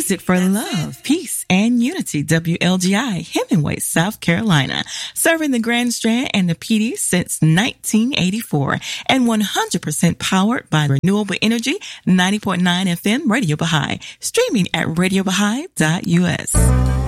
Music for love, peace, and unity. WLGI, Hemingway, South Carolina. Serving the Grand Strand and the PD since 1984. And 100% powered by renewable energy. 90.9 FM Radio Baha'i. Streaming at radiobahai.us.